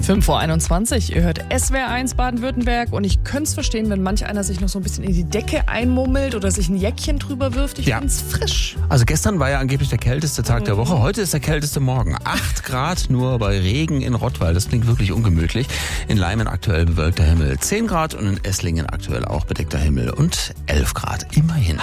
5:21 Uhr, ihr hört SWR1 Baden-Württemberg und ich könnte es verstehen, wenn manch einer sich noch so ein bisschen in die Decke einmummelt oder sich ein Jäckchen drüber wirft. Ich finde es frisch. Also gestern war ja angeblich der kälteste Tag der Woche, heute ist der kälteste Morgen. 8 Grad nur bei Regen in Rottweil, das klingt wirklich ungemütlich. In Leimen aktuell bewölkter Himmel 10 Grad und in Esslingen aktuell auch bedeckter Himmel und 11 Grad immerhin.